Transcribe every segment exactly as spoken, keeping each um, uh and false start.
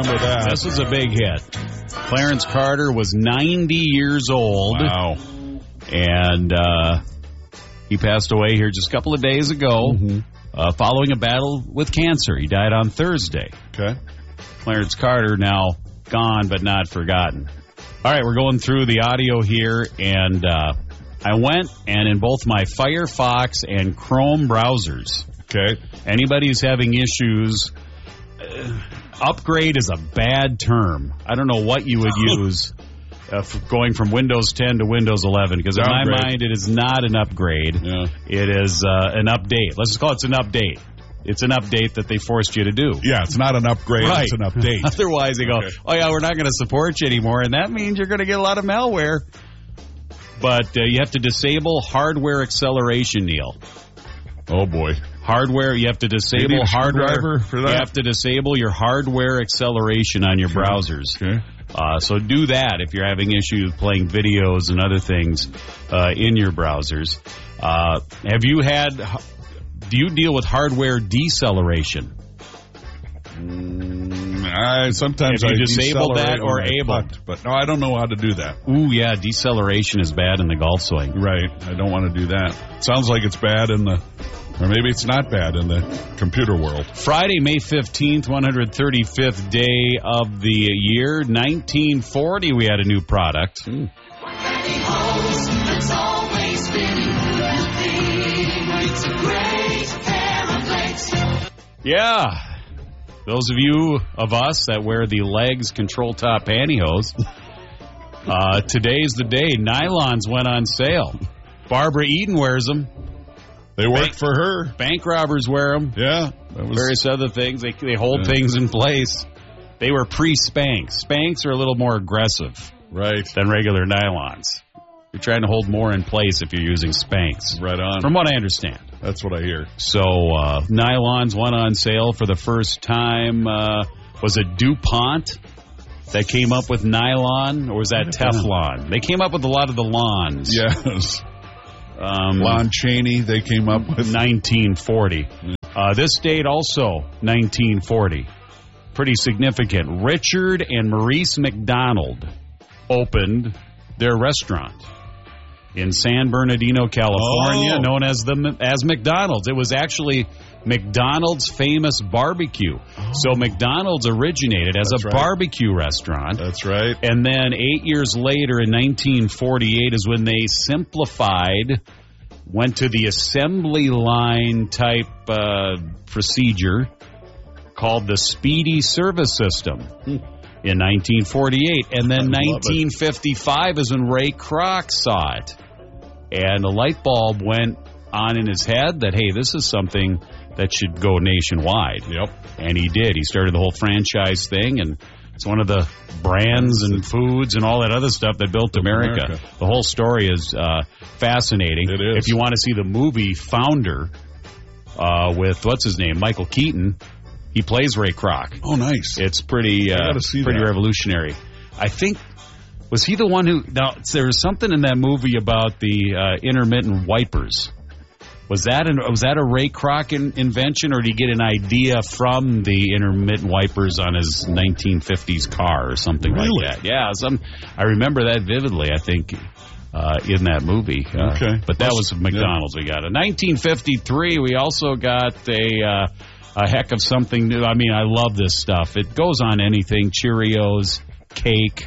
remember that. This was a big hit. Clarence Carter was ninety years old. Wow. And uh, he passed away here just a couple of days ago mm-hmm. uh, following a battle with cancer. He died on Thursday. Okay. Clarence Carter now gone but not forgotten. All right, we're going through the audio here, and uh, I went, and in both my Firefox and Chrome browsers, okay, anybody who's having issues, uh, upgrade is a bad term. I don't know what you would use uh, for going from Windows ten to Windows eleven, because in my mind, it is not an upgrade. Yeah. It is uh, an update. Let's just call it an update. It's an update that they forced you to do. Yeah, it's not an upgrade, right. It's an update. Otherwise, they go, okay. oh, yeah, we're not going to support you anymore, and that means you're going to get a lot of malware. But uh, you have to disable hardware acceleration, Neil. Oh, boy. Hardware, you have to disable hardware. For that? You have to disable your hardware acceleration on your okay. browsers. Okay. Uh, so do that if you're having issues playing videos and other things uh, in your browsers. Uh, have you had... Do you deal with hardware deceleration? Mm, I sometimes Have you I disable that or able? Putt, but no, I don't know how to do that. Ooh, yeah, deceleration is bad in the golf swing. Right, I don't want to do that. Sounds like it's bad in the, or maybe it's not bad in the computer world. Friday, May fifteenth, one hundred thirty-fifth day of the year, nineteen forty. We had a new product. Hmm. Yeah, those of you of us that wear the legs control top pantyhose, uh, today's the day. Nylons went on sale. Barbara Eden wears them. They work bank, for her. Bank robbers wear them. Yeah. That was, Various other things. They, they hold yeah. things in place. They were pre-Spanx. Spanx are a little more aggressive right. than regular nylons. You're trying to hold more in place if you're using Spanx. Right on. From what I understand. That's what I hear. So, uh, nylons went on sale for the first time. Uh, was it DuPont that came up with nylon, or was that Teflon? They came up with a lot of the lawns. Yes. Um, Lon Chaney, they came up with. nineteen forty. Uh, this date also, nineteen forty. Pretty significant. Richard and Maurice McDonald opened their restaurant in San Bernardino, California, oh. known as the as McDonald's. It was actually McDonald's famous barbecue. Oh. So McDonald's originated as That's a right. barbecue restaurant. That's right. And then eight years later, in nineteen forty-eight, is when they simplified, went to the assembly line type uh, procedure called the Speedy Service System. Hmm. In nineteen forty-eight, and then nineteen fifty-five is when Ray Kroc saw it, and a light bulb went on in his head that, hey, this is something that should go nationwide. Yep. And he did. He started the whole franchise thing, and it's one of the brands and foods and all that other stuff that built America. America. The whole story is uh, fascinating. It is. If you want to see the movie Founder uh, with, what's his name, Michael Keaton, he plays Ray Kroc. Oh, nice. It's pretty uh, pretty that. revolutionary. I think, was he the one who, now, there was something in that movie about the uh, intermittent wipers. Was that an, was that a Ray Kroc in, invention, or did he get an idea from the intermittent wipers on his nineteen fifties car or something really? like that? Yeah, some, I remember that vividly, I think, uh, in that movie. Uh, okay. But that was McDonald's yeah. we got. In nineteen fifty-three, we also got a... Uh, A heck of something new. I mean, I love this stuff. It goes on anything. Cheerios, cake.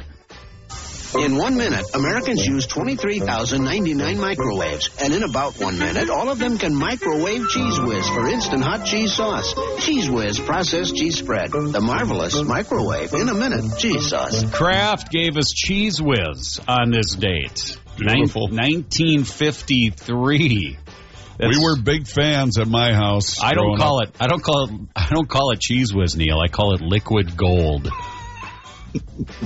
In one minute, Americans use twenty-three thousand ninety-nine microwaves. And in about one minute, all of them can microwave Cheese Whiz for instant hot cheese sauce. Cheese Whiz processed cheese spread. The marvelous microwave in a minute cheese sauce. Kraft gave us Cheese Whiz on this date. Beautiful. Nin- nineteen fifty-three. That's, we were big fans at my house. I don't call up. it. I don't call it. I don't call it Cheese Whiz, Neil. I call it Liquid Gold.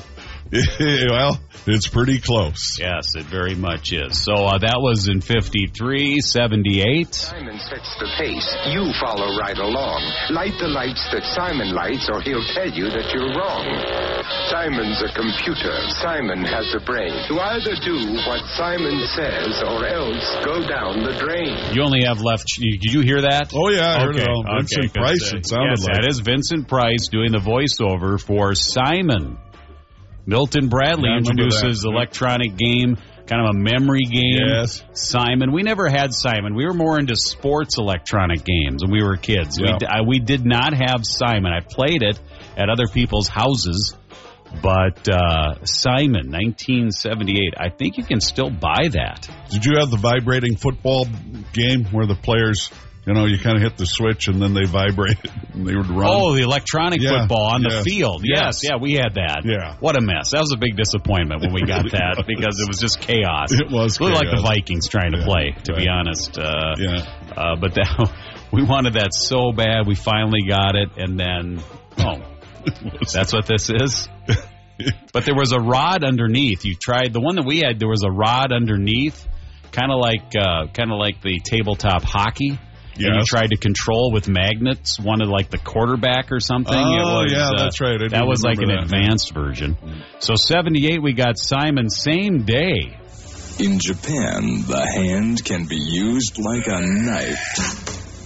Well, it's pretty close. Yes, it very much is. So uh, that was in fifty-three, seventy-eight. Simon sets the pace. You follow right along. Light the lights that Simon lights, or he'll tell you that you're wrong. Simon's a computer. Simon has a brain. You either do what Simon says, or else go down the drain. You only have left. Did you hear that? Oh, yeah, I heard okay. it all. Vincent okay, Price, uh, it sounded yes, like. that is Vincent Price doing the voiceover for Simon. Milton Bradley Yeah, introduces that. electronic game, kind of a memory game. Yes. Simon. We never had Simon. We were more into sports electronic games when we were kids. Yeah. We, I, we did not have Simon. I played it at other people's houses, but uh, Simon, nineteen seventy-eight. I think you can still buy that. Did you have the vibrating football game where the players, you know, you kind of hit the switch and then they vibrate and they would run? Oh, the electronic Yeah, football on yes. the field. Yes. Yes. yeah, we had that. Yeah. What a mess. That was a big disappointment when we got It that was. because it was just chaos. It was It looked like the chaos. Vikings trying to Yeah, play, to be right. honest. Uh, Yeah. uh, but that, we wanted that so bad. We finally got it, and then, oh, that's what this is? But there was a rod underneath. You tried, the one that we had, there was a rod underneath, kind of like, uh, kind of like the tabletop hockey. And you Yes. tried to control with magnets, one of like the quarterback or something. Oh, It was, yeah, uh, that's right. I do that was like an remember that. advanced version. So seventy-eight, we got Simon same day. In Japan, the hand can be used like a knife.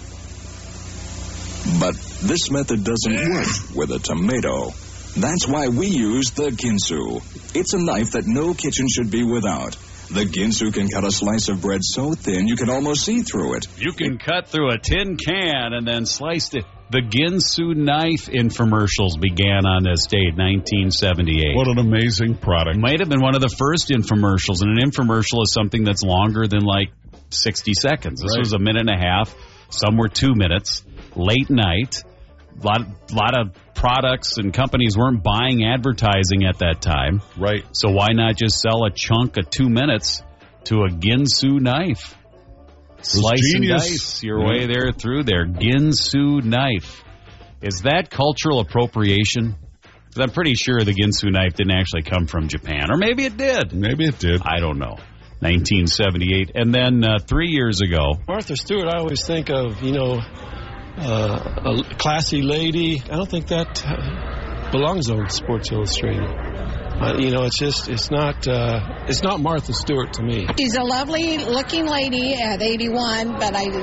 But this method doesn't work with a tomato. That's why we use the Ginsu. It's a knife that no kitchen should be without. The Ginsu can cut a slice of bread so thin you can almost see through it. You can cut through a tin can and then slice it. The Ginsu knife infomercials began on this date, nineteen seventy-eight. What an amazing product. Might have been one of the first infomercials, and an infomercial is something that's longer than like sixty seconds. This Right. was a minute and a half. Some were two minutes. Late night. A lot, lot of products and companies weren't buying advertising at that time. Right. So why not just sell a chunk of two minutes to a Ginsu knife? Slice and genius. dice your Yeah. way there through there. Ginsu knife. Is that cultural appropriation? 'Cause I'm pretty sure the Ginsu knife didn't actually come from Japan. Or maybe it did. Maybe it did. I don't know. nineteen seventy-eight. And then uh, three years ago, Martha Stewart, I always think of, you know, uh, a classy lady. I don't think that uh, belongs on Sports Illustrated. Uh, you know, it's just, it's not, uh, it's not Martha Stewart to me. She's a lovely looking lady at eighty-one, but I,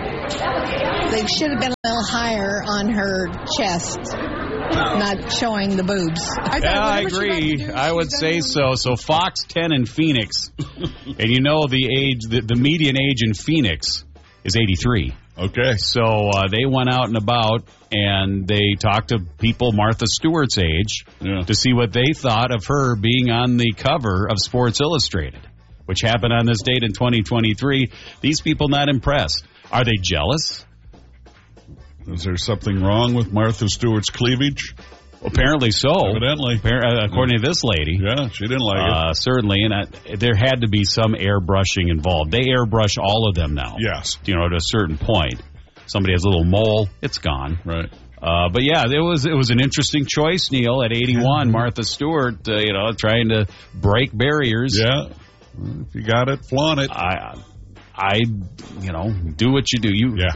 they should have been a little higher on her chest, not showing the boobs. I thought yeah, I whatever she liked to agree. do, I she's would done say it. so. So Fox ten in Phoenix, and you know the age, the, the median age in Phoenix is eighty-three. Okay. So uh, they went out and about, and they talked to people Martha Stewart's age Yeah. to see what they thought of her being on the cover of Sports Illustrated, which happened on this date in twenty twenty-three. These people not impressed. Are they jealous? Is there something wrong with Martha Stewart's cleavage? Apparently so. Evidently. Appar- uh, according to this lady. Yeah, she didn't like it. Uh, certainly, and uh, there had to be some airbrushing involved. They airbrush all of them now. Yes. You know, to a certain point. Somebody has a little mole, it's gone. Right. Uh, but yeah, it was it was an interesting choice, Neil. At eighty-one, Martha Stewart, uh, you know, trying to break barriers. Yeah. If you got it, flaunt it. I, I, you know, do what you do. You Yeah.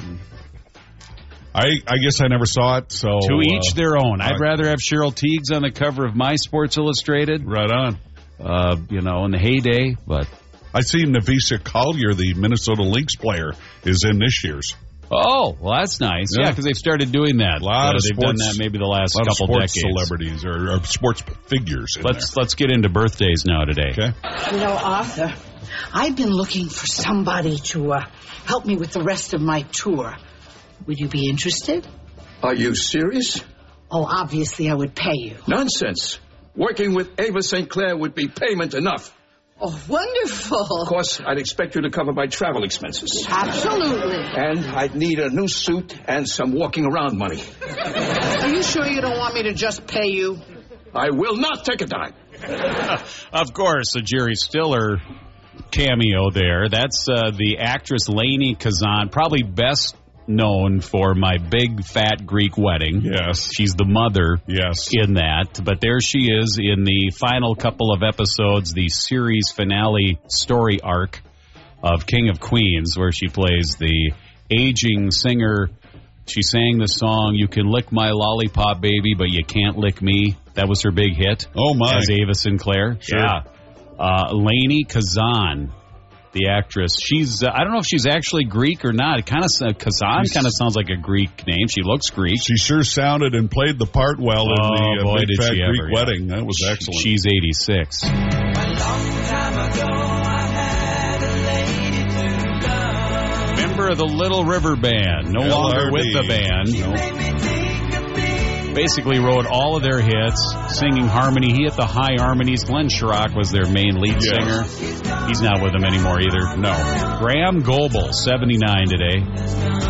I I guess I never saw it, so... To each uh, their own. I'd uh, rather have Cheryl Teagues on the cover of my Sports Illustrated, Right on. uh, you know, in the heyday, but... I see Navisa Collier, the Minnesota Lynx player, is in this year's. Oh, well, that's nice. Yeah, Yeah. because they've started doing that. A lot Uh, of they've sports, done that maybe the last a lot couple of sports decades. celebrities or, or sports figures in Let's let's get into birthdays now today. there. Okay. You know, Arthur, I've been looking for somebody to uh, help me with the rest of my tour. Would you be interested? Are you serious? Oh, obviously I would pay you. Nonsense. Working with Ava Saint Clair would be payment enough. Oh, wonderful. Of course, I'd expect you to cover my travel expenses. Absolutely. And I'd need a new suit and some walking around money. Are you sure you don't want me to just pay you? I will not take a dime. Of course, a Jerry Stiller cameo there. That's uh, the actress Lainey Kazan, probably best known for My Big Fat Greek Wedding. Yes. She's the mother yes. in that. But there she is in the final couple of episodes, the series finale story arc of King of Queens, where she plays the aging singer. She sang the song, You Can Lick My Lollipop, Baby, But You Can't Lick Me. That was her big hit. Oh, my. As Ava Sinclair. Sure. Yeah. Uh, Lainey Kazan, the actress. She's, uh, I don't know if she's actually Greek or not. It kind of, uh, Kazan kind of sounds like a Greek name. She looks Greek. She sure sounded and played the part well oh, in the uh, boy, Big did Fat she Greek ever, Wedding. Yeah. That was excellent. She's eighty-six. A long time ago, I had a lady to love. Member of the Little River Band. No L R B. longer with the band. Nope. Basically wrote all of their hits, singing harmony. He hit the high harmonies. Glenn Schirach was their main lead Yes. singer. He's not with them anymore either. No. Graham Goebel, seventy-nine today.